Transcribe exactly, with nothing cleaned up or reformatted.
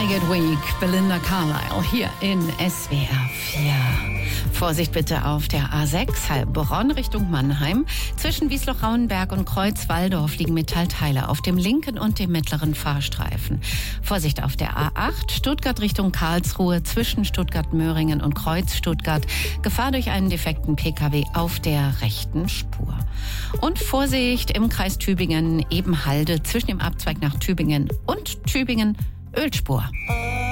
It Week, Belinda Carlisle hier in S W R vier. Vorsicht bitte auf der A sechs, Heilbronn Richtung Mannheim. Zwischen Wiesloch-Rauenberg und Kreuz-Walldorf liegen Metallteile auf dem linken und dem mittleren Fahrstreifen. Vorsicht auf der A acht, Stuttgart Richtung Karlsruhe, zwischen Stuttgart-Möhringen und Kreuz-Stuttgart. Gefahr durch einen defekten Pkw auf der rechten Spur. Und Vorsicht im Kreis Tübingen, Ebenhalde, zwischen dem Abzweig nach Tübingen und Tübingen, Ölspur.